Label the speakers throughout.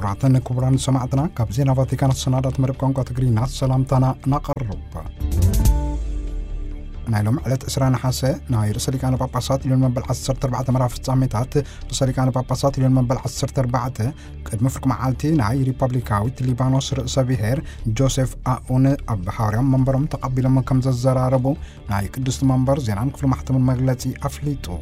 Speaker 1: كبراتنا كبران سمعتنا كابزينا فاتيكان السنادات مربكم كاتقرينا سلامتنا نقرب نايلوم علت إسرائيل حاسة ناير سليكان باباسات اليوم بالعصر تربعة مرافق تعميتات سليكان باباسات اليوم بالعصر تربعة قد مفرق معالتي ناي ريبابليكاوي تليبانوس رئيس بيهر جوزيف آون أب حاريم منبرم تقبل من كمز الزراربو ناي قدست منبر زينان كفل محتم المغلاتي أفليتو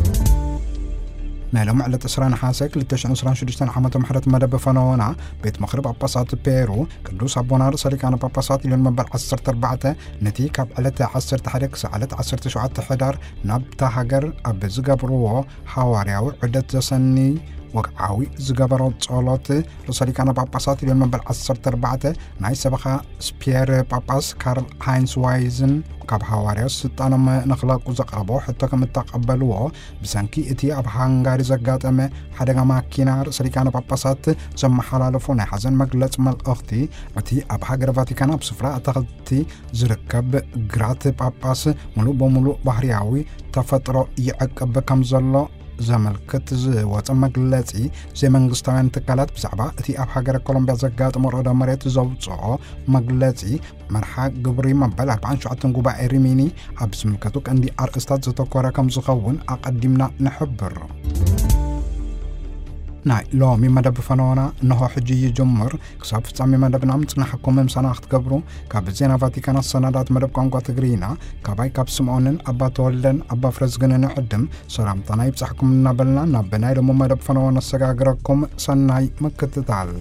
Speaker 1: نايلوم علت إسرائيل حاسة كلتشان إسرائيل شدشتان حمد محرة مدب فنونا بيت مخرب باباسات بيرو قدوس أبونار سليكان باباسات اليوم بالعصر تربعة نتي كاب علت عصر تحرك سعلت عصر تشعات حدار نبتا هجر أب زقبرو حواريو عدة زسني وقعاوي زقبرو صولات رساليكان باباسات اليوم بالعصر تربعة ناي سبخا سبير باباس كارل هاينز وايزن كاب حواريو ستانما نخلاق وزقربو حتى كم تقبلوه بسانكي اتي اب هانغاري زقاتما حدقا ماكينا رساليكان باباسات زم حلالفونا حزن مقلت مالأختي اتي اب هاجر فاتيكان بسفرة اتغلتي زركب جرات باباس ملو بملو بحرياوي تفترو يعقب كمزلو زملكت زوات مقلتي زي منغستان تكالات بزعبا اتي اب هاجر كولومبيا زقات مرادة مريت زوجو مقلتي مرحا قبري مبال 4 شعاتن قباء ريميني عبس ملكتوك عندي ارقستات زتوكورا كم زخون اقدمنا نحبر ناي لو مي مدب فنونا نهو حجي يجمر كساب فتسامي مدب نامتنا حكوم ممسانا اخت قبرو كاب زينا فاتيكان السنادات مدب كونغو تقرينا كاباي كاب سمعونن أبا تولن أبا فرزقنا نحدم سلامتنا يبسحكم النابلنا نابناي لمو مدب فنونا السقاقركم سناي مكتتال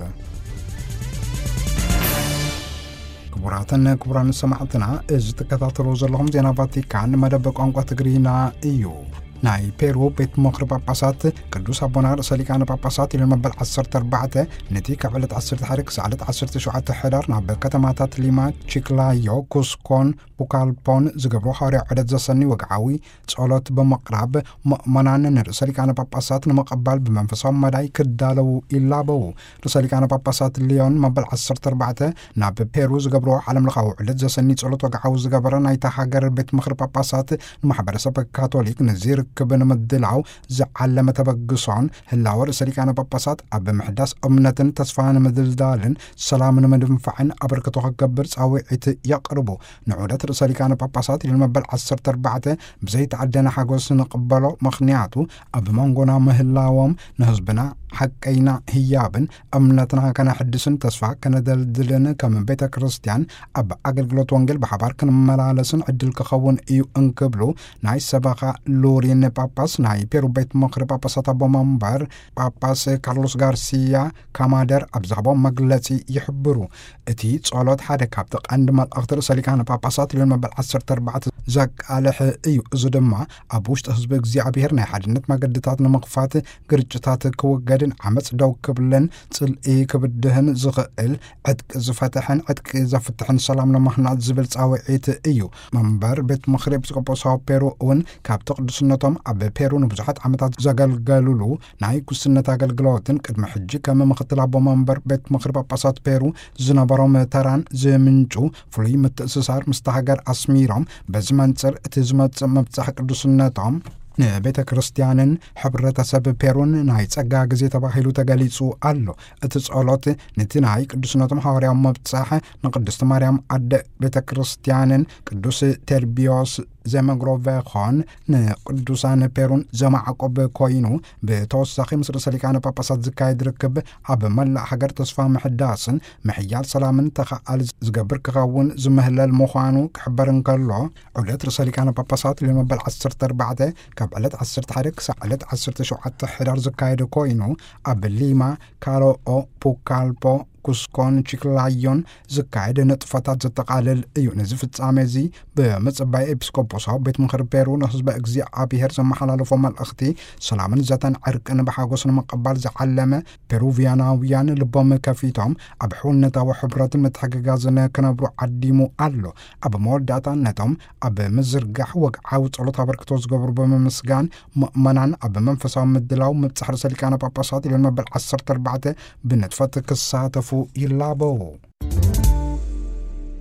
Speaker 1: كبراتنا كبران سمعتنا إز تكتاترو زلهم زينا فاتيكان مدب كونغو تقرينا إيو ناي بيرو بيت مخرب باباسات قدوس أبونار سليكان باباسات اليوم بالعصر تربعة نتي كعبلت عصر تحرك سعلت عصر تشعات حدار نعبل كتماتات ليما تشيكلايو كوسكون بوكالبون زقبرو حاري عدد زسني وقعاوي تسولات بمقرب مؤمنان نرسليكان باباسات نمقبال بمنفصام مداي كدالو إلا بو رسليكان باباسات اليوم مبال عصر تربعة نعب بيرو زقبرو عالم لقاو عدد زسني تسولات وقعاو زقبرو ناي تحاقر بيت مخرب باباسات نمحبر سبك كاتوليك نزير كبن مدلعو زعلم تبقصون هلاور سليكان باباسات أب محداس أمنة تصفان مدلدالن سلام مدنفعن أبركتو قبر ساوي عيت يقربو نعودت سليكان باباسات للمبال عصر تربعة بزيت عدنا حقوس نقبلو مخنياتو أب منغونا مهلاوم نهزبنا حقينا هيابن أمنتنا كان حدسن تصفى كان دلدلن كمن بيت كريستيان أب أقلقلوت وانجل بحبار كان ملالسن عدل كخون إيو انكبلو ناي سباقا لورين باباس ناي بيرو بيت مخرب باباسات أبو منبر باباس كارلوس غارسيا كامادر أبزغبو مقلتي يحبرو اتي تصالات حدا كابتق عندما الأخضر ساليكان باباسات اليوم بالعصر تربعة زاك آلح إيو زدما أبوش تحزبك زي عبيرنا حدنت ما قدتاتنا مقفات قرجتات كوغادن عمس دو كبلن تل إي كبدهن زغقل عدك زفتحن عدك زفتحن سلام لمحنا زبل تساوي عيت إيو منبر بيت مخرب سكبوساو بيرو اون كابتق دسنتهم أبي بيرو نبزحات عمتات زغل قالولو ناي كسنة قلقلوتن كدم حجي كما مخطل أبو منبر بيت مخرب باباسات بيرو زنبرام تران زمنجو فلي متأسسار مستحقر أسميرهم بزمان تسر اتزمت مبتحق دسنتهم بيت كريستيانن حبرة سبب بيرون ناي تسقا غزي تباحيلو تغاليصو ألو اتسألوت نتي ناي قدسناتهم حواريام مبتساحة نقدس مريم عد بيت كريستيانن قدس تربيوس زمان غروفا خان نقدسان بيرون زما عقب كوينو بتوسخي مصر سليكان باباسات زكايد ركب عب ملا حجر تصفى محداسن محيال سلامن تخال زقبر كغاون زمهلال مخانو كحبرن كالو عدت رساليكان باباسات اللي مبال عصر تربعة كابلت عصر تحرك سعلت عصر تشوعات حدار زكايد كوينو عب ليما كارو او بوكالبو كوسكون تشيكلايون زكايد نطفتات زتقالل ايو نزف التعامزي بمصباي ابسكوبوسا بيت مخرب بيرو نحزب اكزي عابي هرزم محلالو فما الاختي سلامن زاتن عرقن بحاقوسن مقبال زعلمه بيروفياناويان لبوم كافيتهم ابحول نتا وحبرات متحققازن كنبرو عديمو ألو اب موداتا نتهم اب مزرقح وقعاو صلوت بركتوز قبر بمسغان مؤمنان اب منفسا مدلاو متسحر سليكان باباسات لما بالعصر تربعة بنتفت كساتفو يلابو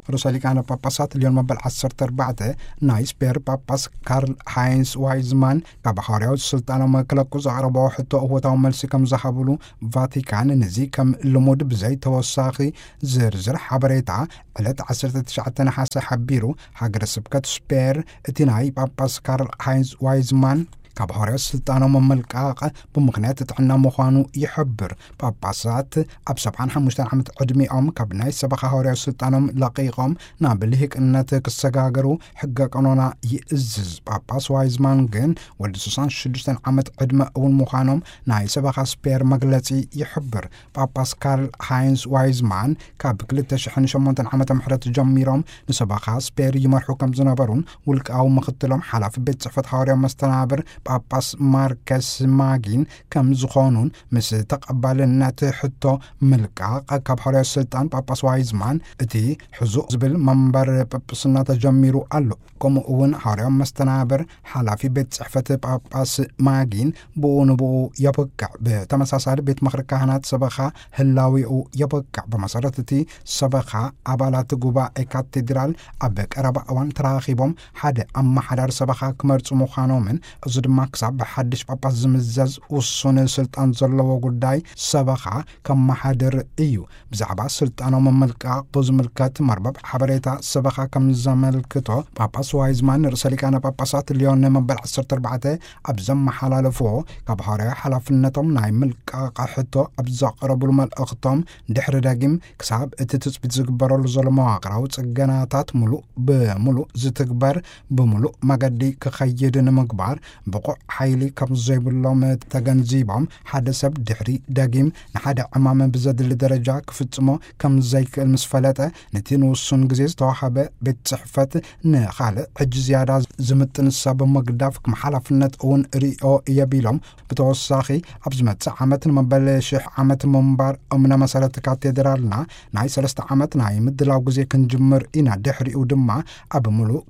Speaker 1: ርእሰ ሊቃነ ጳጳሳት ሊዮን መበል 14 ናይ ስፔር ጳጳስ ካርል ሃይንስ ዋይዝማን ካብ ሐዋርያዊ ስልጣኖም ክለቁ ዘቕረበው ሕቶ እወታዊ መልሲ ከም ዝሃብሉ ቫቲካን ነዚ ከም ልሙድ ብዘይ ተወሳኺ ዝርዝር ሓበሬታ ዕለት 19 ነሓሰ ሓቢሩ ሃገረ ስብከት ስፔር እቲ ናይ ጳጳስ ካርል ሃይንስ ዋይዝማን ካብ ሐዋርያዊ ስልጣኖም መልቃቕ ብምኽንያት ጥዕና ምዃኑ ይሕብር። ጳጳሳት ኣብ 75 ዓመት ዕድሚኦም ካብ ናይ ሰበኻ ሐዋርያዊ ስልጣኖም ለቂቖም ናብ ልሂቅነት ክሰጋገሩ ሕገ ቀኖና ይእዝዝ። ጳጳስ ዋይዝማን ግን ወዲ 66 ዓመት ዕድመ እውን ምዃኖም ናይ ሰበኻ ስፔር መግለጺ ይሕብር። ጳጳስ ካርል ሃይንስ ዋይዝማን ካብ 2008 ዓመተ ምህረት ጀሚሮም ንሰበኻ ስፔር ይመርሑ ከም ዝነበሩን ውልቃዊ ምኽትሎም ሓላፊ ቤት ጽሕፈት ሐዋርያዊ መስተናብር ጳጳስ ማርከስ ማጊን ከም ዝኾኑን ምስ ተቐባልነት ሕቶ ምልቃቕ ካብ ሐዋርያዊ ስልጣን ጳጳስ ዋይዝማን እቲ ሕዙቕ ዝብል መንበር ጵጵስና ተጀሚሩ ኣሎ። ከምኡ እውን ሐዋርያዊ መስተናብር ሓላፊ ቤት ጽሕፈት ጳጳስ ማጊን ብኡ ንብኡ የበቅዕ። ብተመሳሳሊ ቤት ምኽሪ ካህናት ሰበኻ ህላዊኡ የበቅዕ። ብመሰረት እቲ ሰበኻ ኣባላት ጉባኤ ካቴድራል ኣብ ቀረባ እዋን ተራኺቦም ሓደ ኣመሓዳሪ ሰበኻ ክመርፁ ምዃኖምን እዚ ድማ ክሳብ ሓድሽ ጳጳስ ዝምዘዝ ውሱን ስልጣን ዘለዎ ጉዳይ ሰበኻ ከመሓድር እዩ። ብዛዕባ ስልጣኖም መልቃቕ ብዝምልከት መርበብ ሓበሬታ ሰበኻ ከም ዘመልክቶ ጳጳስ ዋይዝማን ርእሰ ሊቃነ ጳጳሳት ሊዮን መበል 14 ኣብ ዘመሓላለፍዎ ካብ ሐዋርያዊ ሓላፍነቶም ናይ ምልቃቕ ሕቶ ኣብ ዘቕረብሉ መልእኽቶም ድሕሪ ዳግም ክሳብ እቲ ትፅቢት ዝግበረሉ ዘሎ መዋቕራዊ ጽገናታት ሙሉእ ብምሉእ ዝትግበር ብምሉእ መገዲ ክኸይድ ንምግባር ብቑዕ ሓይሊ ከም ዘይብሎም ተገንዚቦም ሓደ ሰብ ድሕሪ ዳግም ንሓደ ዕማም ብዘድሊ ደረጃ ክፍጽሞ ከም ዘይክእል ምስ ፈለጠ ነቲ ንውሱን ግዜ ዝተዋሃበ ቤት ጽሕፈት ንኻልእ ሕጂ ዝያዳ ዝምጥን ሰብ ምግዳፍ ከም ሓላፍነት እውን ርኦ የቢሎም። ብተወሳኺ ኣብ ዝመጽእ ዓመት ንመበል 1000 ዓመት ምንባር እምነ መሰረት ካቴድራልና ናይ 3 ዓመት ናይ ምድላው ግዜ ክንጅምር ኢና። ድሕሪኡ ድማ ኣብ ሙሉእ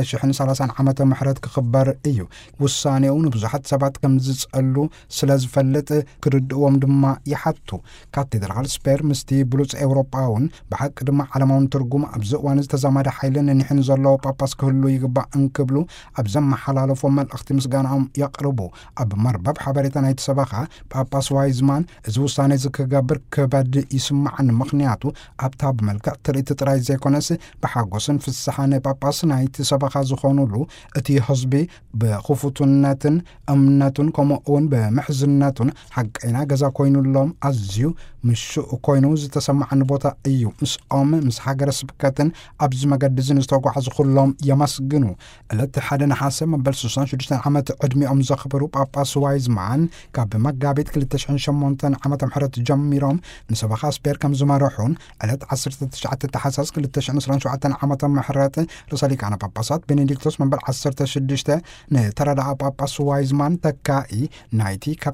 Speaker 1: 2030 ዓመተ ምህረት ክኽበር እዩ። ውሳኔኡ ንብዙሓት ሰባት ከም ዝጸሉ ስለ ዝፈልጥ ክርድእዎም ድማ ይሓቱ። ካቴድራል ስፔር ምስቲ ብሉጽ ኤውሮጳውን ብሓቂ ድማ ዓለማውን ትርጉም ኣብዚ እዋን ዝተዛመደ ሓይልን ኒሕን ዘለዎ ጳጳስ ክህሉ ይግባእ እንክብሉ ኣብ ዘመሓላለፎ መልእኽቲ ምስጋናኦም የቕርቡ። ኣብ መርበብ ሓበሬታ ናይቲ ሰበኻ ጳጳስ ዋይዝማን እዚ ውሳኔ ዝክገብር ክበድ ይስማዕን፣ ምኽንያቱ ኣብታ ብመልክዕ ትርኢቲ ጥራይ ዘይኮነስ ብሓጎስን ፍስሓን ጳጳስ ናይቲ ሰበኻ ዝኾኑሉ እቲ ህዝቢ ብኽፉትነትን እምነቱን ከምኡውን ብምሕዝነቱን ሓቀኛ ገዛ ኮይኑሎም ኣዝዩ ምሹእ ኮይኑ ዝተሰማዕን ቦታ እዩ። ምስኦም ምስ ሃገረ ስብከትን ኣብዚ መገዲ ዝንዝተጓዓዙ ኩሎም የመስግኑ። ዕለት 1 ነሓሰ መበል 66 ዓመት ዕድሚኦም ዘኽብሩ ጳጳስ ዋይዝማን ካብ መጋቢት 2008 ዓመተ ምህረት ጀሚሮም ንሰበኻ ስፔር ከም ዝመርሑን ዕለት 19 ታሕሳስ 2027 ዓመተ ምህረት ርእሰ ሊቃነ ጳጳሳት ቤኔዲክቶስ መበል 16 ንተረዳኣ ጳጳስ ዋይዝማን ተካኢ ናይቲ ካብ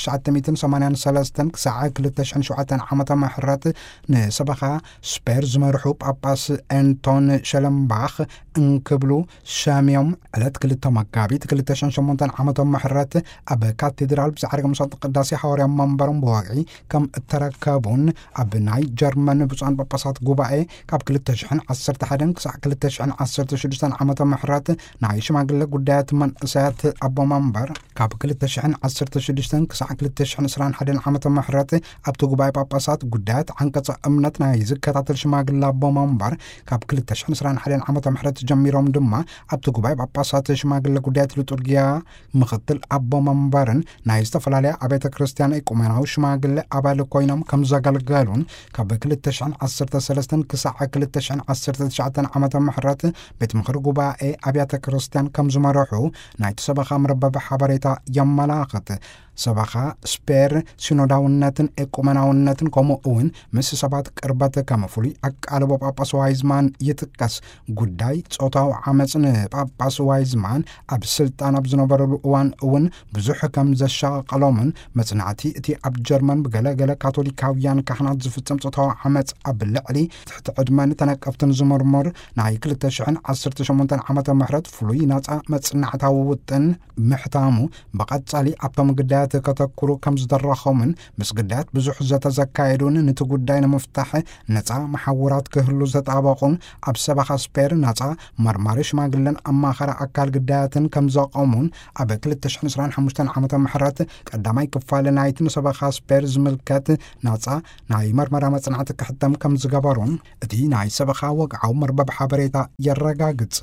Speaker 1: 1983 ክሳዕ 2007 ዓመተ ምህረት ንሰበኻ ስፔር ዝመርሑ ጳጳስ ኤንቶን ሸለምባኽ እንክብሉ ሸሚዮም ዕለት 2 መጋቢት 2008 ዓመተ ምህረት ኣብ ካቴድራል ብዛዕሪ ምሳጥ ቅዳሴ ሐዋርያ መንበሮም ብዋግዒ ከም እተረከቡን ኣብ ናይ ጀርመን ብፁዓን ጳጳሳት ጉባኤ ካብ 2011 ክሳዕ 2016 ዓመተ ምህረት ናይ ሽማግለ ጉዳያት መንእሰያት ኣቦ መንበር ካብ 2016 ክሳዕ 2021 ዓመተ ምህረት ኣብቲ ጉባኤ ጳጳሳት ጉዳያት ዓንቀጸ እምነት ናይ ዝከታተል ሽማግለ ኣቦ መንበር ካብ 2021 ዓመተ ምህረት ጀሚሮም ድማ ኣብቲ ጉባኤ ጳጳሳት ሽማግለ ጉዳያት ሊጡርግያ ምኽትል ኣቦ መንበርን ናይ ዝተፈላለያ ኣብያተ ክርስቲያን ኢቁሜናዊ ሽማግለ ኣባል ኮይኖም ከም ዘገልገሉን ካብ 2013 ክሳዕ 2019 ዓመተ ምህረት ቤት ምኽሪ ጉባኤ ኣብያተ ክርስቲያን ከም ዝመርሑ ናይቲ ሰበኻ መርበብ ሓበሬታ የመላኽት። ሰበኻ ስፔር ሲኖዳውነትን ኤቁሜናውነትን ከምኡ እውን ምስ ሰባት ቅርበት ከም ፍሉይ ኣቃልቦ ጳጳስ ዋይዝማን ይጥቀስ። ጉዳይ ጾታዊ ዓመፅ ንጳጳስ ዋይዝማን ኣብ ስልጣን ኣብ ዝነበረሉ እዋን እውን ብዙሕ ከም ዘሻቐሎምን መጽናዕቲ እቲ ኣብ ጀርመን ብገለገለ ካቶሊካውያን ካህናት ዝፍጸም ጾታዊ ዓመፅ ኣብ ልዕሊ ትሕቲ ዕድመን ተነቀፍትን ዝምርምር ናይ 2018 ዓመተ ምህረት ፍሉይ ናጻ መጽናዕታዊ ውጥን ምሕታሙ ብቐጻሊ ኣብቶም ግዳያት ጉዳያት ከተኩሩ ከም ዝደረኸምን ምስ ግዳያት ብዙሕ ዘተዘካየዱን ነቲ ጉዳይ ንምፍታሕ ነፃ መሓውራት ክህሉ ዘጣበቑን ኣብ ሰበኻ ስፔር ነፃ መርማሪ ሽማግለን ኣማኸረ ኣካል ግዳያትን ከም ዘቐሙን ኣብ 2025 ዓመተ ምሕረት ቀዳማይ ክፋል ናይቲ ንሰበኻ ስፔር ዝምልከት ነፃ ናይ መርመራ መጽናዕቲ ክሕተም ከም ዝገበሩን እቲ ናይ ሰበኻ ወግዓዊ መርበብ ሓበሬታ የረጋግጽ።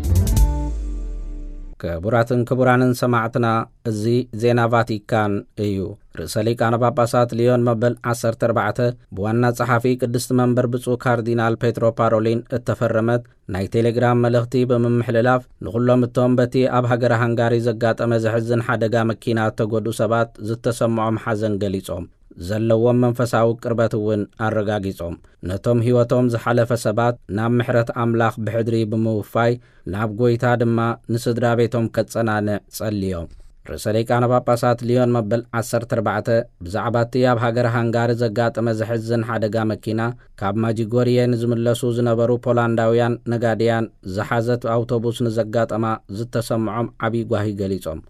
Speaker 2: ክቡራትን ክቡራንን ሰማዕትና እዚ ዜና ቫቲካን እዩ። ርእሰ ሊቃነ ጳጳሳት ሊዮን መበል 14 ብዋና ጸሓፊ ቅድስቲ መንበር ብፁዕ ካርዲናል ፔትሮ ፓሮሊን እተፈረመት ናይ ቴሌግራም መልእኽቲ ብምምሕልላፍ ንኹሎም እቶም በቲ ኣብ ሃገረ ሃንጋሪ ዘጋጠመ ዘሕዝን ሓደጋ መኪና እተጐድኡ ሰባት ዝተሰምዖም ሓዘን ገሊጾም ዘለዎም መንፈሳዊ ቅርበት እውን ኣረጋጊጾም ነቶም ሕይወቶም ዝሓለፈ ሰባት ናብ ምሕረት ኣምላኽ ብሕድሪ ብምውፋይ ናብ ጐይታ ድማ ንስድራ ቤቶም ከጸናንዕ ጸልዮም። ርእሰ ሊቃነ ጳጳሳት ሊዮን መበል 14 ብዛዕባ እቲ ኣብ ሃገረ ሃንጋሪ ዘጋጠመ ዘሕዝን ሓደጋ መኪና ካብ ማጂጎርየ ንዝምለሱ ዝነበሩ ፖላንዳውያን ነጋድያን ዝሓዘት ኣውቶቡስ ንዘጋጠማ ዝተሰምዖም ዓብዪ ጓሂ ገሊጾም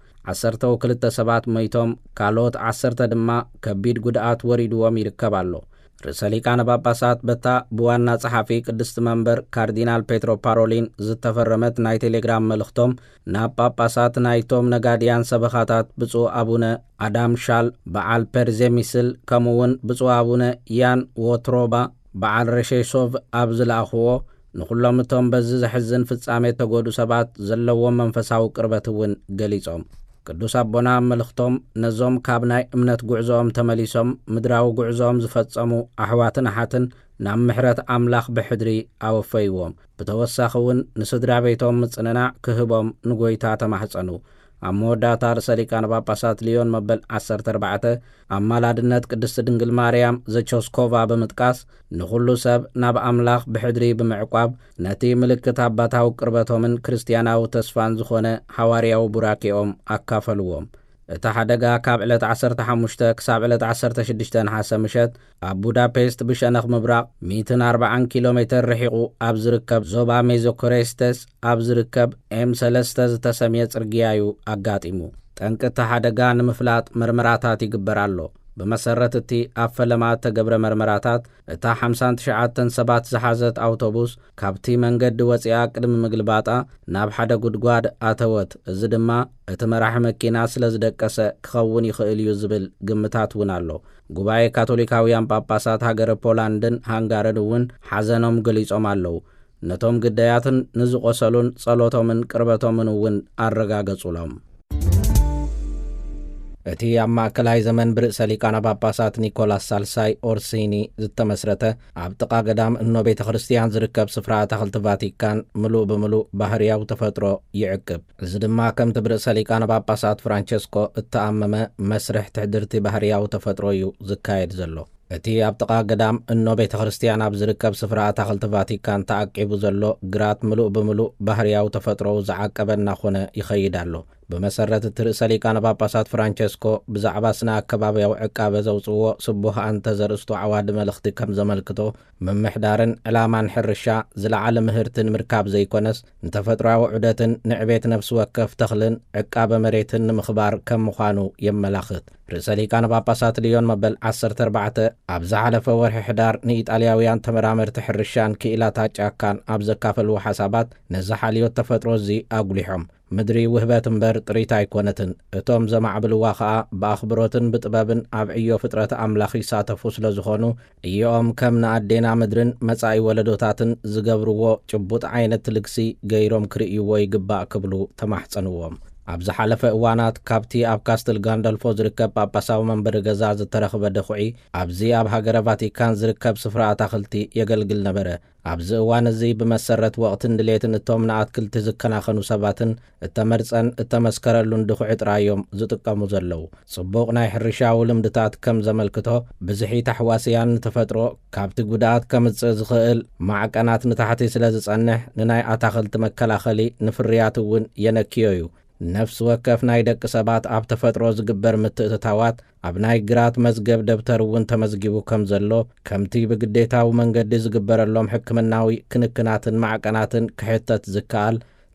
Speaker 2: 12 ሰባት ሞይቶም ካልኦት 10 ድማ ከቢድ ጉድኣት ወሪድዎም ይርከብ ኣሎ። ርእሰ ሊቃነ ጳጳሳት በታ ብዋና ጸሓፊ ቅድስቲ መንበር ካርዲናል ፔትሮ ፓሮሊን ዝተፈረመት ናይ ቴሌግራም መልእኽቶም ናብ ጳጳሳት ናይቶም ነጋድያን ሰበኻታት ብፁዕ ኣቡነ ኣዳም ሻል በዓል ፐርዜሚስል ከምኡውን ብፁዕ ኣቡነ ያን ዎትሮባ በዓል ረሼሶቭ ኣብ ዝለኣኽዎ ንኹሎም እቶም በዚ ዘሕዝን ፍጻሜ ተጐድኡ ሰባት ዘለዎም መንፈሳዊ ቅርበት እውን ገሊጾም። ቅዱስ ኣቦና መልእኽቶም ነዞም ካብ ናይ እምነት ጉዕዞኦም ተመሊሶም ምድራዊ ጉዕዞኦም ዝፈጸሙ ኣሕዋትን ኣሓትን ናብ ምሕረት ኣምላኽ ብሕድሪ ኣወፈይዎም። ብተወሳኺ እውን ንስድራ ቤቶም ምጽንናዕ ክህቦም ንጐይታ ተማሕጸኑ። ኣብ መወዳእታ ርእሰ ሊቃነ ጳጳሳት ሊዮን መበል 14 ኣማላድነት ቅድስቲ ድንግል ማርያም ዘቾስኮቫ ብምጥቃስ ንኹሉ ሰብ ናብ ኣምላኽ ብሕድሪ ብምዕቋብ ነቲ ምልክት ኣባታዊ ቅርበቶምን ክርስትያናዊ ተስፋን ዝኾነ ሐዋርያዊ ቡራኬኦም ኣካፈልዎም። እቲ ሓደጋ ካብ ዕለት 15 ክሳብ ዕለት 16 ነሓሰ ምሸት ኣብ ቡዳፔስት ብሸነኽ ምብራቕ 140 ኪሎ ሜትር ርሒቑ ኣብ ዝርከብ ዞባ ሜዞኮሬስተስ ኣብ ዝርከብ M3 ዝተሰምየ ጽርግያ እዩ ኣጋጢሙ። ጠንቂ እቲ ሓደጋ ንምፍላጥ ምርመራታት ይግበር ኣሎ። ብመሰረት እቲ ኣብ ፈለማ ተገብረ መርመራታት እታ 59 ሰባት ዝሓዘት ኣውቶቡስ ካብቲ መንገዲ ወፂኣ ቅድሚ ምግልባጣ ናብ ሓደ ጉድጓድ ኣተወት። እዚ ድማ እቲ መራሒ መኪና ስለ ዝደቀሰ ክኸውን ይኽእል እዩ ዝብል ግምታት እውን ኣሎ። ጉባኤ ካቶሊካውያን ጳጳሳት ሃገረ ፖላንድን ሃንጋርን እውን ሓዘኖም ገሊጾም ኣለዉ። ነቶም ግዳያትን ንዝቆሰሉን ጸሎቶምን ቅርበቶምን እውን ኣረጋገጹሎም። እቲ ኣብ ማእከላይ ዘመን ብርእሰ ሊቃነ ጳጳሳት ኒኮላስ ሳልሳይ ኦርሲኒ ዝተመስረተ ኣብ ጥቓ ገዳም እኖ ቤተ ክርስቲያን ዝርከብ ስፍራ ተኽልቲ ቫቲካን ምሉእ ብምሉእ ባህርያዊ ተፈጥሮ ይዕቅብ። እዚ ድማ ከምቲ ብርእሰ ሊቃነ ጳጳሳት ፍራንቸስኮ እተኣመመ መስርሕ ትሕድርቲ ባህርያዊ ተፈጥሮ እዩ ዝካየድ ዘሎ። እቲ ኣብ ጥቓ ገዳም እኖ ቤተ ክርስቲያን ኣብ ዝርከብ ስፍራ ተኽልቲ ቫቲካን ተዓቂቡ ዘሎ ግራት ምሉእ ብምሉእ ባህርያዊ ተፈጥሮ ዝዓቀበና ኾነ ይኸይድ ኣሎ። ብመሰረት እቲ ርእሰ ሊቃነ ጳጳሳት ፍራንቸስኮ ብዛዕባ ስነ ኣከባብያዊ ዕቃበ ዘውፅዎ ስቡህ አንተዘርእስቱ ዓዋዲ መልእኽቲ ከም ዘመልክቶ ምምሕዳርን ዕላማን ሕርሻ ዝለዓለ ምህርትን ምርካብ ዘይኮነስ ንተፈጥሮኣዊ ዑደትን ንዕቤት ነፍሲ ወከፍ ተኽልን ዕቃበ መሬትን ንምኽባር ከም ምዃኑ የመላኽት። ርእሰ ሊቃነ ጳጳሳት ሊዮን መበል 14 ኣብ ዝሓለፈ ወርሒ ሕዳር ንኢጣልያውያን ተመራመርቲ ሕርሻን ክኢላታት ጫካን ኣብ ዘካፈልዎ ሓሳባት ነዚ ሓልዮት ተፈጥሮ እዚ ኣጉሊሖም ምድሪ ውህበት እምበር ጥሪት ኣይኮነትን፣ እቶም ዘማዕብልዋ ኸዓ ብኣኽብሮትን ብጥበብን ኣብ ዕዮ ፍጥረት ኣምላኽ ይሳተፉ ስለ ዝኾኑ እዮኦም ከም ንኣዴና ምድርን መጻኢ ወለዶታትን ዝገብርዎ ጭቡጥ ዓይነት ልግሲ ገይሮም ክርእይዎ ይግባእ ክብሉ ተማሕፀንዎም። ኣብ ዝሓለፈ እዋናት ካብቲ ኣብ ካስትል ጋንደልፎ ዝርከብ ጳጳሳዊ መንበሪ ገዛ ዝተረኽበ ደኹዒ ኣብዚ ኣብ ሃገረ ቫቲካን ዝርከብ ስፍራ ኣታኽልቲ የገልግል ነበረ። ኣብዚ እዋን እዚ ብመሰረት ወቕትን ድሌትን እቶም ንኣትክልቲ ዝከናኸኑ ሰባትን እተመርፀን እተመስከረሉን ድኹዒ ጥራዮም ዝጥቀሙ ዘለዉ። ጽቡቕ ናይ ሕርሻዊ ልምድታት ከም ዘመልክቶ ብዝሒ ተሕዋስያን ንተፈጥሮ ካብቲ ጉድኣት ከምጽእ ዝኽእል ማዕቀናት ንታሕቲ ስለ ዝጸንሕ ንናይ ኣታኽልቲ መከላኸሊ ንፍርያት እውን የነክዮ እዩ። ነፍሲ ወከፍ ናይ ደቂ ሰባት ኣብ ተፈጥሮ ዝግበር ምትእትታዋት ኣብ ናይ ግራት መዝገብ ደብተር እውን ተመዝጊቡ ከም ዘሎ ከምቲ ብግዴታዊ መንገዲ ዝግበረሎም ሕክምናዊ ክንክናትን ማዕቀናትን ክሕተት ዝከኣል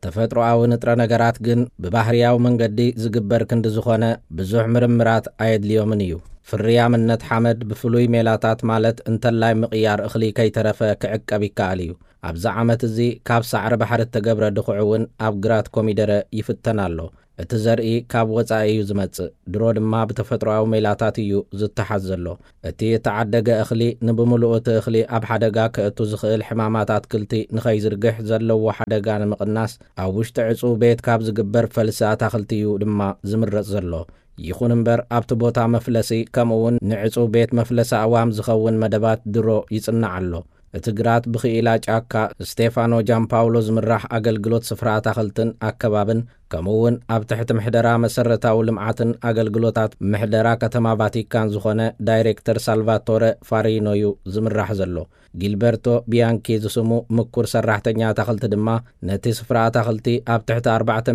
Speaker 2: ተፈጥሮአዊ ንጥረ ነገራት ግን ብባህርያዊ መንገዲ ዝግበር ክንዲ ዝኾነ ብዙሕ ምርምራት ኣየድልዮምን እዩ። ፍርያምነት ሓመድ ብፍሉይ ሜላታት ማለት እንተላይ ምቕያር እኽሊ ከይተረፈ ክዕቀብ ይከኣል እዩ። ኣብዚ ዓመት እዚ ካብ ሳዕሪ ባሕሪ እተገብረ ድኹዕ እውን ኣብ ግራት ኮሚደረ ይፍተን ኣሎ። እቲ ዘርኢ ካብ ወፃኢ እዩ ዝመጽእ፣ ድሮ ድማ ብተፈጥሮአዊ ሜላታት እዩ ዝተሓዝ ዘሎ። እቲ የተዓደገ እኽሊ ንብምልኡ እቲ እኽሊ ኣብ ሓደጋ ከእቱ ዝኽእል ሕማማት ኣትክልቲ ንኸይዝርግሕ ዘለዎ ሓደጋ ንምቕናስ ኣብ ውሽጢ ዕጹው ቤት ካብ ዝግበር ፈልሲ ኣታኽልቲ እዩ ድማ ዝምረጽ ዘሎ። ይኹን እምበር ኣብቲ ቦታ መፍለሲ ከምኡውን ንዕጹው ቤት መፍለሲ ኣዋም ዝኸውን መደባት ድሮ ይጽናዕ ኣሎ። እቲ ግራት ብኽኢላ ጫካ ስቴፋኖ ጃምፓውሎ ዝምራሕ ኣገልግሎት ስፍራ ኣታኽልትን ኣከባብን ከምኡውን ኣብ ትሕቲ ምሕደራ መሰረታዊ ልምዓትን ኣገልግሎታት ምሕደራ ከተማ ቫቲካን ዝኾነ ዳይሬክተር ሳልቫቶረ ፋሪኖ እዩ ዝምራሕ ዘሎ። ጊልበርቶ ቢያንኪ ዝስሙ ምኩር ሰራሕተኛ ኣታኽልቲ ድማ ነቲ ስፍራ ኣታኽልቲ ኣብ ትሕቲ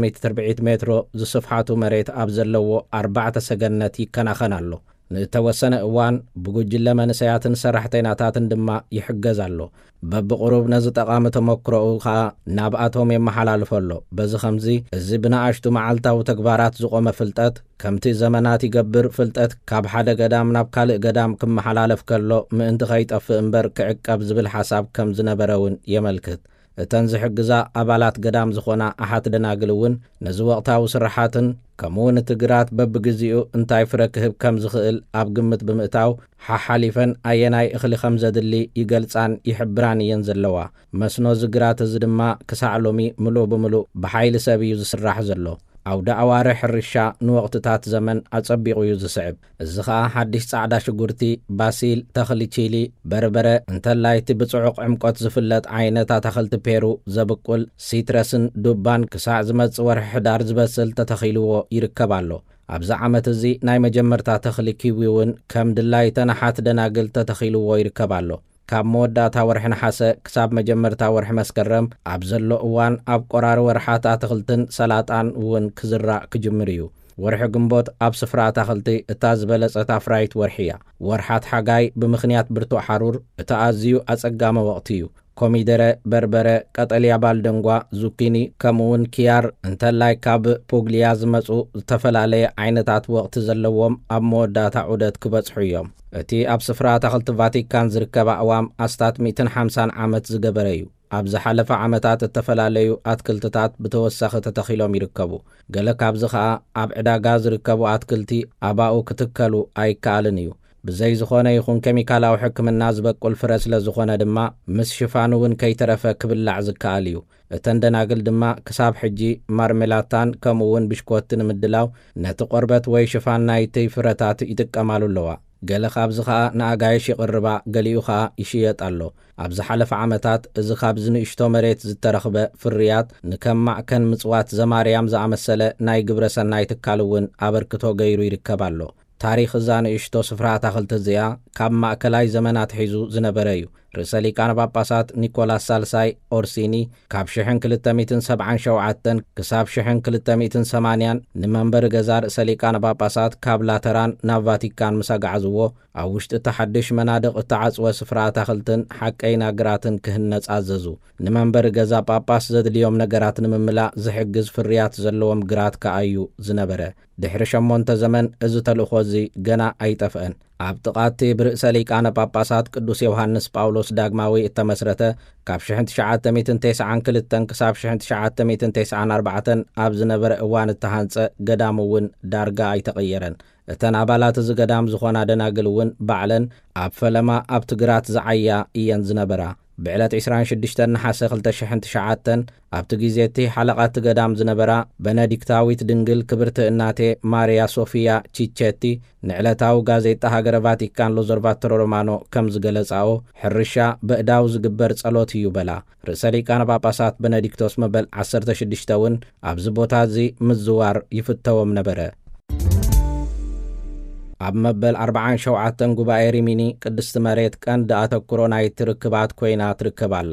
Speaker 2: 400 ሜትሮ ዝስፍሓቱ መሬት ኣብ ዘለዎ 4 ሰገነት ይከናኸን ኣሎ። ንተወሰነ እዋን ብጉጅለ መንእሰያትን ሰራሕተኛታትን ድማ ይሕገዝ ኣሎ። በብቕሩብ ነዚ ጠቓሚ ተመክሮኡ ከዓ ናብ ኣቶም የመሓላልፎ ኣሎ። በዚ ኸምዚ እዚ ብንኣሽቱ መዓልታዊ ተግባራት ዝቖመ ፍልጠት ከምቲ ዘመናት ይገብር ፍልጠት ካብ ሓደ ገዳም ናብ ካልእ ገዳም ክመሓላለፍ ከሎ ምእንቲ ኸይጠፍእ እምበር ክዕቀብ ዝብል ሓሳብ ከም ዝነበረ እውን የመልክት። እተን ዝሕግዛ ኣባላት ገዳም ዝኾና ኣሓት ደናግል እውን ነዚ ወቕታዊ ስራሓትን ከምኡውን እቲ ግራት በብግዚኡ እንታይ ፍረ ክህብ ከም ዝኽእል ኣብ ግምት ብምእታው ሓሓሊፈን ኣየናይ እኽሊ ከም ዘድሊ ይገልጻን ይሕብራን እየን ዘለዋ። መስኖ ዝግራት እዚ ድማ ክሳዕ ሎሚ ምሉእ ብምሉእ ብሓይሊ ሰብ እዩ ዝስራሕ ዘሎ። ኣውደ ኣዋሪ ሕርሻ ንወቕትታት ዘመን ኣጸቢቑ እዩ ዝስዕብ። እዚ ኸዓ ሓድሽ ጻዕዳ ሽጉርቲ፣ ባሲል፣ ተኽሊ ቺሊ፣ በርበረ እንተላይቲ ብጽዑቕ ዕምቆት ዝፍለጥ ዓይነት ኣታኽልቲ ፔሩ ዘብቁል ሲትረስን ዱባን ክሳዕ ዝመጽእ ወርሒ ሕዳር ዝበስል ተተኺልዎ ይርከብ ኣሎ። ኣብዚ ዓመት እዚ ናይ መጀመርታ ተኽሊ ኪዊ እውን ከም ድላይተን ኣሓት ደናግል ተተኺልዎ ይርከብ ኣሎ። ካብ መወዳእታ ወርሒ ነሓሰ ክሳብ መጀመርታ ወርሒ መስከረም ኣብ ዘሎ እዋን ኣብ ቆራሪ ወርሓት ኣትክልትን ሰላጣን እውን ክዝራእ ክጅምር እዩ። ወርሒ ግንቦት ኣብ ስፍራ ኣታኽልቲ እታ ዝበለጸት ኣፍራይት ወርሒ እያ። ወርሓት ሓጋይ ብምኽንያት ብርቱዕ ሓሩር እቲ ኣዝዩ ኣጸጋሚ ወቕቲ እዩ። ኮሚደረ፣ በርበረ፣ ቀጠልያ ባልደንጓ፣ ዙኪኒ ከምኡውን ኪያር እንተላይ ካብ ፑግሊያ ዝመጹ ዝተፈላለየ ዓይነታት ወቕቲ ዘለዎም ኣብ መወዳእታ ዑደት ክበጽሑ እዮም። እቲ ኣብ ስፍራ ኣታኽልቲ ቫቲካን ዝርከባ ኣዋም ኣስታት 150 ዓመት ዝገበረ እዩ። ኣብ ዝሓለፈ ዓመታት እተፈላለዩ ኣትክልትታት ብተወሳኺ ተተኺሎም ይርከቡ። ገለ ካብዚ ኸዓ ኣብ ዕዳጋ ዝርከቡ ኣትክልቲ ኣባኡ ክትከሉ ኣይከኣልን እዩ። ብዘይ ዝኾነ ይኹን ኬሚካላዊ ሕክምና ዝበቁል ፍረ ስለ ዝኾነ ድማ ምስ ሽፋኑ እውን ከይተረፈ ክብላዕ ዝከኣል እዩ። እተን ደናግል ድማ ክሳብ ሕጂ ማርሜላታን ከምኡውን ብሽኮቲ ንምድላው ነቲ ቆርበት ወይ ሽፋን ናይቲ ፍረታት ይጥቀማሉ ኣለዋ። ገለ ካብዚ ኸዓ ንኣጋይሽ ይቕርባ፣ ገሊኡ ኸዓ ይሽየጥ ኣሎ። ኣብ ዝሓለፈ ዓመታት እዚ ካብ ዝንእሽቶ መሬት ዝተረኽበ ፍርያት ንከም ማዕከን ምጽዋት ዘማርያም ዝኣመሰለ ናይ ግብረ ሰናይ ትካል እውን ኣበርክቶ ገይሩ ይርከብ ኣሎ። ታሪኽ እዛ ንእሽቶ ስፍራ ኣታኽልቲ እዚኣ ካብ ማእከላይ ዘመናት ሒዙ ዝነበረ እዩ። ርእሰ ሊቃነ ጳጳሳት ኒኮላስ ሳልሳይ ኦርሲኒ ካብ 1277 ክሳብ 1280 ንመንበሪ ገዛ ርእሰ ሊቃነ ጳጳሳት ካብ ላተራን ናብ ቫቲካን ምስ ኣጋዓዝዎ ኣብ ውሽጢ እቲ ሓድሽ መናድቕ እተዓጽወ ስፍራ ኣታኽልትን ሓቀይና ግራትን ክህነጽ ኣዘዙ። ንመንበሪ ገዛ ጳጳስ ዘድልዮም ነገራት ንምምላእ ዝሕግዝ ፍርያት ዘለዎም ግራት ከኣ እዩ ዝነበረ። ድሕሪ 8 ዘመን እዚ ተልእኾ እዚ ገና ኣይጠፍአን። ኣብ ጥቓቲ ብርእሰ ሊቃነ ጳጳሳት ቅዱስ ዮሃንስ ጳውሎስ ዳግማዊ እተመስረተ ካብ 1992 ክሳብ 1994 ኣብ ዝነበረ እዋን እተሃንጸ ገዳም እውን ዳርጋ ኣይተቐየረን። እተን ኣባላት እዚ ገዳም ዝኾና ደናግል እውን ባዕለን ኣብ ፈለማ ኣብቲ ግራት ዝዓያ እየን ዝነበራ። ብዕለት 26 ነሓሰ 2009 ኣብቲ ግዜ እቲ ሓለቓት ገዳም ዝነበራ በነዲክታዊት ድንግል ክብርቲ እናቴ ማርያ ሶፊያ ቺቼቲ ንዕለታዊ ጋዜጣ ሃገረ ቫቲካን ሎዘርቫቶሮ ሮማኖ ከም ዝገለጻኦ ሕርሻ በእዳው ዝግበር ጸሎት እዩ በላ። ርእሰ ሊቃነ ጳጳሳት በነዲክቶስ መበል 16 እውን ኣብዚ ቦታ እዚ ምዝዋር ይፍተዎም ነበረ። ኣብ መበል 47 ጉባኤ ሪሚኒ ቅድስቲ መሬት ቀንዲ ኣተኩሮ ናይቲ ርክባት ኮይና ትርከብ ኣላ።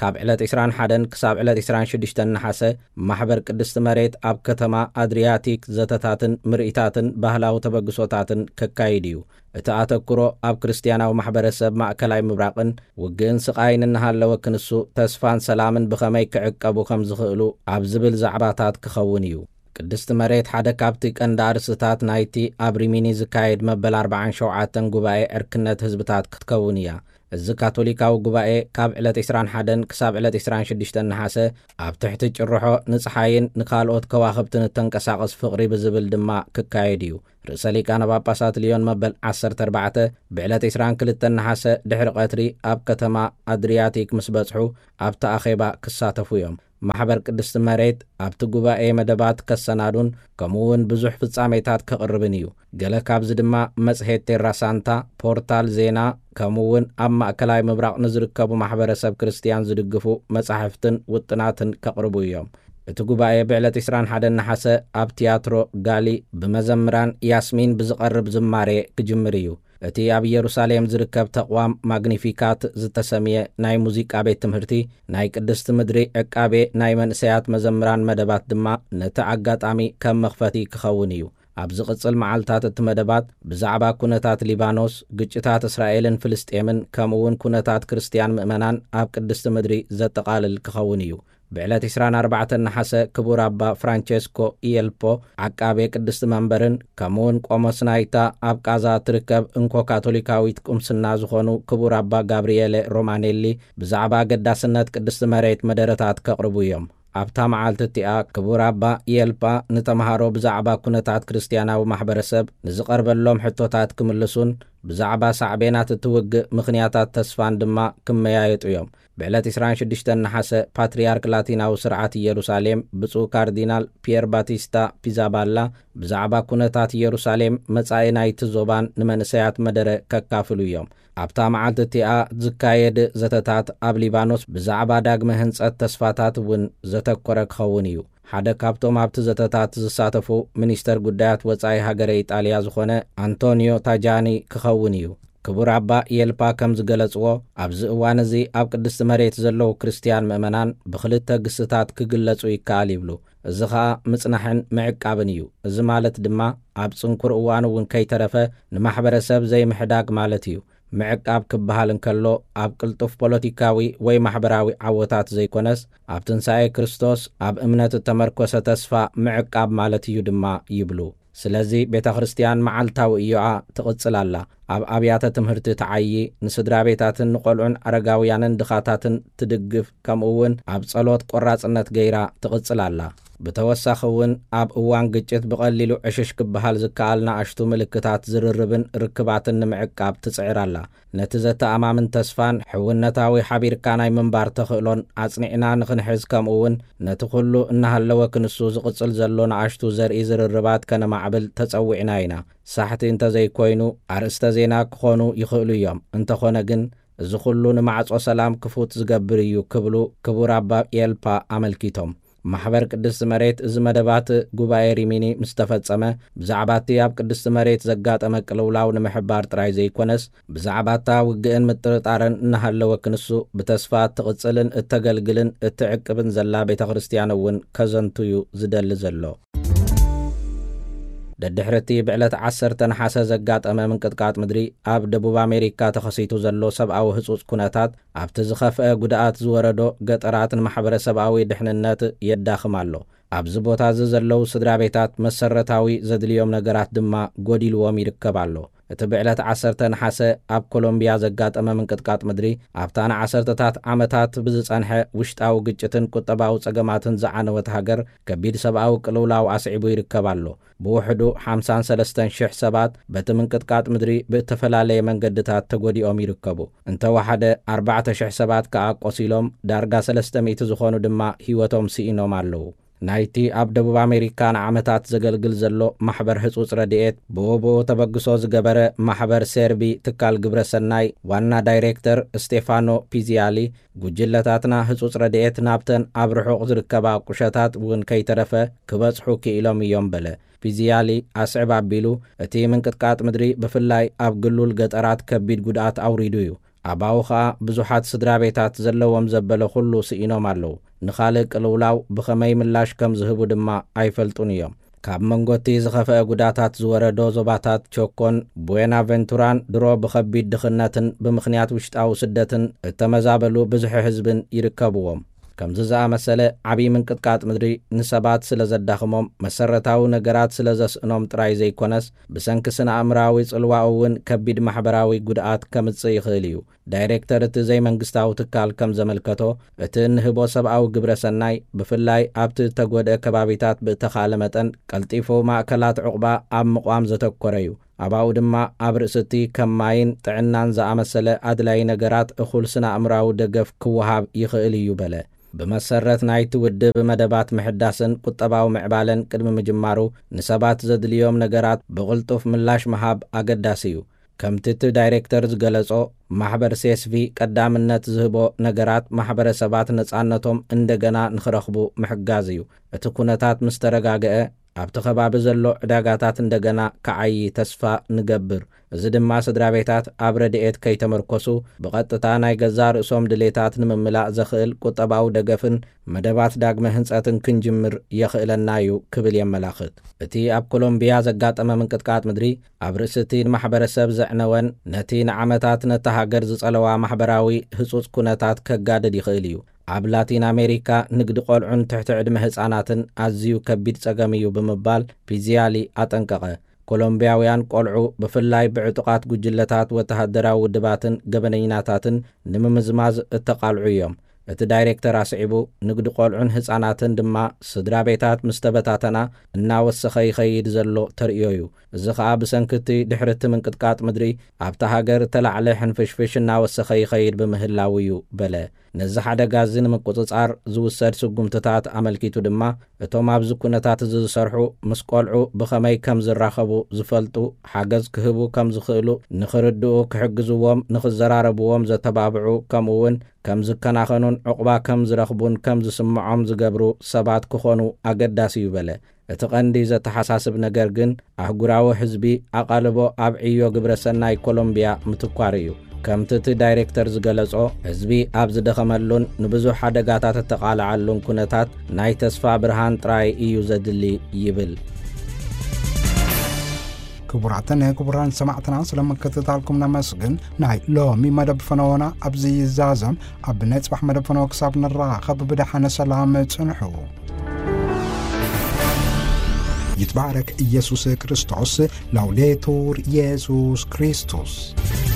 Speaker 2: ካብ ዕለት 21 ክሳብ ዕለት 26 ነሓሰ ማሕበር ቅድስቲ መሬት ኣብ ከተማ ኣድሪያቲክ ዘተታትን ምርኢታትን ባህላዊ ተበግሶታትን ከካይድ እዩ። እቲ ኣተኩሮ ኣብ ክርስቲያናዊ ማሕበረሰብ ማእከላይ ምብራቕን ውግእን ስቓይን እናሃለወ ክንሱ ተስፋን ሰላምን ብኸመይ ክዕቀቡ ከም ዝኽእሉ ኣብ ዝብል ዛዕባታት ክኸውን እዩ። ቅድስቲ መሬት ሓደ ካብቲ ቀንዲ ኣርእስታት ናይቲ ኣብ ሪሚኒ ዝካየድ መበል 47 ጉባኤ ዕርክነት ህዝብታት ክትከውን እያ። እዚ ካቶሊካዊ ጉባኤ ካብ ዕለት 21 ክሳብ ዕለት 26 ነሓሰ ኣብ ትሕቲ ጭርሖ ንፀሓይን ንካልኦት ከዋኽብትን ተንቀሳቐስ ፍቕሪ ብዝብል ድማ ክካየድ እዩ። ርእሰ ሊቃነ ጳጳሳት ሊዮን መበል 14 ብዕለት 22 ነሓሰ ድሕሪ ቀትሪ ኣብ ከተማ ኣድሪያቲክ ምስ በጽሑ ኣብቲ ኣኼባ ክሳተፉ እዮም። ማሕበር ቅድስቲ መሬት ኣብቲ ጉባኤ መደባት ከሰናዱን ከምኡውን ብዙሕ ፍጻሜታት ከቕርብን እዩ። ገለ ካብዚ ድማ መጽሔት ቴራ ሳንታ፣ ፖርታል ዜና ከምኡውን ኣብ ማእከላይ ምብራቕ ንዝርከቡ ማሕበረሰብ ክርስቲያን ዝድግፉ መጻሕፍትን ውጥናትን ከቕርቡ እዮም። እቲ ጉባኤ ብዕለት 21 ነሓሰ ኣብ ቲያትሮ ጋሊ ብመዘምራን ያስሚን ብዝቐርብ ዝማሬ ክጅምር እዩ። እቲ ኣብ ኢየሩሳሌም ዝርከብ ተቋም ማግኒፊካት ዝተሰምየ ናይ ሙዚቃ ቤት ትምህርቲ ናይ ቅድስቲ ምድሪ ዕቃቤ ናይ መንእሰያት መዘምራን መደባት ድማ ነቲ ኣጋጣሚ ከም መኽፈቲ ክኸውን እዩ። ኣብ ዝቕጽል መዓልትታት እቲ መደባት ብዛዕባ ኩነታት ሊባኖስ፣ ግጭታት እስራኤልን ፍልስጤምን ከምኡውን ኩነታት ክርስቲያን ምእመናን ኣብ ቅድስቲ ምድሪ ዘጠቓልል ክኸውን እዩ። ብዕለት 24 ነሓሰ ክቡር ኣባ ፍራንቼስኮ ኢየልፖ ዓቃቤ ቅድስቲ መንበርን ከምኡውን ቆሞስ ናይታ ኣብ ቃዛ ትርከብ እንኮ ካቶሊካዊት ቁምስና ዝኾኑ ክቡር ኣባ ጋብርኤለ ሮማኔሊ ብዛዕባ ገዳስነት ቅድስቲ መሬት መደረታት ከቕርቡ እዮም። ኣብታ መዓልቲ እቲኣ ክቡር ኣባ ኢየልፓ ንተምሃሮ ብዛዕባ ኩነታት ክርስቲያናዊ ማሕበረሰብ ንዝቐርበሎም ሕቶታት ክምልሱን ብዛዕባ ሳዕቤናት እትውግእ ምኽንያታት ተስፋን ድማ ክመያየጡ እዮም። ብዕለት 26 ነሓሰ ፓትርያርክ ላቲናዊ ስርዓት ኢየሩሳሌም ብፁዕ ካርዲናል ፒየር ባቲስታ ፒዛባላ ብዛዕባ ኩነታት ኢየሩሳሌም መጻኢ ናይቲ ዞባን ንመንእሰያት መደረ ከካፍሉ እዮም። ኣብታ መዓልቲ እቲኣ ዝካየድ ዘተታት ኣብ ሊባኖስ ብዛዕባ ዳግመ ህንጸት ተስፋታት እውን ዘተኰረ ክኸውን እዩ። ሓደ ካብቶም ኣብቲ ዘተታት ዝሳተፉ ሚኒስተር ጉዳያት ወጻኢ ሃገረ ኢጣልያ ዝኾነ አንቶኒዮ ታጃኒ ክኸውን እዩ። ክቡር ኣባ ኢየልፓ ከም ዝገለጽዎ ኣብዚ እዋን እዚ ኣብ ቅድስቲ መሬት ዘለዉ ክርስቲያን ምእመናን ብኽልተ ግስታት ክግለጹ ይከኣል ይብሉ። እዚ ኸኣ ምጽናሕን ምዕቃብን እዩ። እዚ ማለት ድማ ኣብ ጽንኩር እዋን እውን ከይተረፈ ንማሕበረሰብ ዘይምሕዳግ ማለት እዩ። ምዕቃብ ክበሃል እንከሎ ኣብ ቅልጡፍ ፖለቲካዊ ወይ ማሕበራዊ ዓወታት ዘይኮነስ ኣብ ትንሣኤ ክርስቶስ ኣብ እምነት እተመርኰሰ ተስፋ ምዕቃብ ማለት እዩ ድማ ይብሉ። ስለዚ ቤተ ክርስቲያን መዓልታዊ እዮዓ ትቕጽል ኣላ። ኣብ ኣብያተ ትምህርቲ ተዓዪ፣ ንስድራ ቤታትን ንቖልዑን ኣረጋውያንን ድኻታትን ትድግፍ፣ ከምኡውን ኣብ ጸሎት ቈራጽነት ገይራ ትቕጽል ኣላ። ብተወሳኺ እውን ኣብ እዋን ግጭት ብቐሊሉ ዕሽሽ ክበሃል ዝከኣል ንኣሽቱ ምልክታት ዝርርብን ርክባትን ንምዕቃብ ትጽዕር ኣላ። ነቲ ዘተኣማምን ተስፋን ሕውነታዊ ሓቢርካ ናይ ምንባር ተኽእሎን ኣጽኒዕና ንኽንሕዝ ከምኡውን ነቲ ኩሉ እናሃለወ ክንሱ ዝቕጽል ዘሎ ንኣሽቱ ዘርኢ ዝርርባት ከነማዕብል ተጸዊዕና ኢና። ሳሕቲ እንተዘይኮይኑ ኣርእስተ ዜና ክኾኑ ይኽእሉ እዮም። እንተኾነ ግን እዚ ኩሉ ንማዕጾ ሰላም ክፉት ዝገብር እዩ ክብሉ ክቡር ኣባ ኢየልፓ ኣመልኪቶም። ማሕበር ቅድስቲ መሬት እዚ መደባት ጉባኤ ሪሚኒ ምስ ተፈጸመ ብዛዕባቲ ኣብ ቅድስቲ መሬት ዘጋጠመ ቅልውላው ንምሕባር ጥራይ ዘይኮነስ ብዛዕባታ ውግእን ምጥርጣርን እናሃለወ ክንሱ ብተስፋ እትቕጽልን እተገልግልን እትዕቅብን ዘላ ቤተ ክርስቲያን እውን ከዘንትዩ ዝደሊ ዘሎ። ደድሕርቲ ብዕለት 10 ነሓሰ ዘጋጠመ ምንቅጥቃጥ ምድሪ ኣብ ደቡብ ኣሜሪካ ተኸሲቱ ዘሎ ሰብኣዊ ህጹጽ ኩነታት ኣብቲ ዝኸፍአ ጉድኣት ዝወረዶ ገጠራት ንማሕበረሰባዊ ድሕንነት የዳኽም ኣሎ። ኣብዚ ቦታ እዚ ዘለዉ ስድራ ቤታት መሰረታዊ ዘድልዮም ነገራት ድማ ጐዲልዎም ይርከብ ኣሎ። እቲ ብዕለት 10 ነሓሰ ኣብ ኮሎምቢያ ዘጋጠመ ምንቅጥቃጥ ምድሪ ኣብታ ንዓሰርተታት ዓመታት ብዝጸንሐ ውሽጣዊ ግጭትን ቁጠባዊ ጸገማትን ዝዓነወት ሃገር ከቢድ ሰብኣዊ ቅልውላው ኣስዒቡ ይርከብ ኣሎ። ብውሕዱ 53,000 ሰባት በቲ ምንቅጥቃጥ ምድሪ ብተፈላለየ መንገድታት ተጐዲኦም ይርከቡ። እንተወሓደ 4,000 ሰባት ከኣ ቆሲሎም ዳርጋ 300 ዝኾኑ ድማ ህይወቶም ስኢኖም ኣለዉ። ናይቲ ኣብ ደቡብ ኣሜሪካ ንዓመታት ዘገልግል ዘሎ ማሕበር ህጹጽ ረድኤት ብወብኡ ተበግሶ ዝገበረ ማሕበር ሴርቢ ትካል ግብረ ሰናይ ዋና ዳይሬክተር ስቴፋኖ ፒዚያሊ ጉጅለታትና ህጹጽ ረድኤት ናብተን ኣብ ርሑቕ ዝርከባ ቁሸታት እውን ከይተረፈ ክበጽሑ ክኢሎም እዮም በለ። ፒዚያሊ ኣስዕብ ኣቢሉ እቲ ምንቅጥቃጥ ምድሪ ብፍላይ ኣብ ግሉል ገጠራት ከቢድ ጉድኣት ኣውሪዱ እዩ። ኣባው ኸኣ ብዙሓት ስድራ ቤታት ዘለዎም ዘበለ ኩሉ ስኢኖም ኣለዉ። ንኻልእ ቅልውላው ብኸመይ ምላሽ ከም ዝህቡ ድማ ኣይፈልጡን እዮም። ካብ መንጎቲ ዝኸፍአ ጉዳታት ዝወረዶ ዞባታት ቾኮን ቡዌናቨንቱራን ድሮ ብኸቢድ ድኽነትን ብምኽንያት ውሽጣዊ ስደትን እተመዛበሉ ብዙሕ ህዝብን ይርከብዎም። ከምዚ ዝኣመሰለ ዓብዪ ምንቅጥቃጥ ምድሪ ንሰባት ስለ ዘዳኽሞም መሰረታዊ ነገራት ስለ ዘስእኖም ጥራይ ዘይኮነስ ብሰንኪ ስነ ኣእምራዊ ጽልዋእ እውን ከቢድ ማሕበራዊ ጉድኣት ከምጽእ ይኽእል እዩ። ዳይሬክተር እቲ ዘይመንግስታዊ ትካል ከም ዘመልከቶ እቲ ንህቦ ሰብኣዊ ግብረ ሰናይ ብፍላይ ኣብቲ ተጐድአ ከባቢታት ብእተኻለ መጠን ቀልጢፉ ማእከላት ዕቑባ ኣብ ምቋም ዘተኰረ እዩ። ኣባኡ ድማ ኣብ ርእስቲ ከም ማይን ጥዕናን ዝኣመሰለ ኣድላይ ነገራት እኹል ስነ ኣእምራዊ ደገፍ ክወሃብ ይኽእል እዩ በለ። ብመሰረት ናይቲ ውድብ መደባት ምሕዳስን ቁጠባዊ ምዕባለን ቅድሚ ምጅማሩ ንሰባት ዘድልዮም ነገራት ብቕልጡፍ ምላሽ መሃብ ኣገዳሲ እዩ። ከምቲ እቲ ዳይሬክተር ዝገለጾ ማሕበር CSV ቀዳምነት ዝህቦ ነገራት ማሕበረሰባት ነጻነቶም እንደገና ንኽረኽቡ ምሕጋዝ እዩ። እቲ ኩነታት ምስ ተረጋግአ ኣብቲ ከባቢ ዘሎ ዕዳጋታት እንደገና ከዓይ ተስፋ ንገብር። እዚ ድማ ስድራ ቤታት ኣብ ረድኤት ከይተመርኮሱ ብቐጥታ ናይ ገዛ ርእሶም ድሌታት ንምምላእ ዘኽእል ቁጠባዊ ደገፍን መደባት ዳግመ ህንጸትን ክንጅምር የኽእለና እዩ ክብል የመላኽት። እቲ ኣብ ኮሎምቢያ ዘጋጠመ ምንቅጥቃጥ ምድሪ ኣብ ርእስቲ ንማሕበረሰብ ዘዕነወን ነቲ ንዓመታት ነታ ሃገር ዝጸለዋ ማሕበራዊ ህጹጽ ኩነታት ከጋድድ ይኽእል እዩ። ኣብ ላቲን ኣሜሪካ ንግዲ ቆልዑን ትሕቲ ዕድመ ህፃናትን ኣዝዩ ከቢድ ጸገም እዩ ብምባል ፒዚያሊ ኣጠንቀቐ። ኮሎምቢያውያን ቆልዑ ብፍላይ ብዕጡቓት ጉጅለታት ወተሃደራዊ ውድባትን ገበነኛታትን ንምምዝማዝ እተቓልዑ እዮም። እቲ ዳይሬክተር ኣስዒቡ ንግዲ ቆልዑን ህፃናትን ድማ ስድራ ቤታት ምስ ተበታተና እናወሰኸ ይኸይድ ዘሎ ተርእዮ እዩ። እዚ ኸኣ ብሰንኪቲ ድሕርቲ ምንቅጥቃጥ ምድሪ ኣብታ ሃገር ተላዕለ ሕንፍሽፍሽ እናወሰኸ ይኸይድ ብምህላው እዩ በለ። ነዚ ሓደጋ እዚ ንምቁፅጻር ዝውሰድ ስጉምትታት ኣመልኪቱ ድማ እቶም ኣብዚ ኩነታት እዚ ዝሰርሑ ምስ ቆልዑ ብኸመይ ከም ዝራኸቡ ዝፈልጡ ሓገዝ ክህቡ ከም ዝኽእሉ ንኽርድኡ ክሕግዝዎም ንኽዘራረብዎም ዘተባብዑ ከምኡ እውን ከም ዝከናኸኑን ዕቑባ ከም ዝረኽቡን ከም ዝስምዖም ዝገብሩ ሰባት ክኾኑ ኣገዳሲ እዩ በለ። እቲ ቐንዲ ዘተሓሳስብ ነገር ግን ኣህጉራዊ ህዝቢ ኣቓልቦ ኣብ ዕዮ ግብረ ሰናይ ኮሎምቢያ ምትኳር እዩ። ከምቲ እቲ ዳይሬክተር ዝገለጾ ህዝቢ ኣብ ዝደኸመሉን ንብዙሕ ሓደጋታት እተቓልዓሉን ኩነታት ናይ ተስፋ ብርሃን ጥራይ እዩ ዘድሊ ይብል።
Speaker 1: ክቡራትን ክቡራን ሰማዕትና ስለመከታተልኩም ነመስግን። ናይ ሎሚ መደብ ፈነወና ኣብዚ ይዛዘም። ኣብ ነጽባሕ መደብ ፈነወ ክሳብ ንራኸብ ብድሓነ ሰላም ጽንሑ። ይትባረክ ኢየሱስ ክርስቶስ። ላውዴቱር ኢየሱስ ክርስቶስ።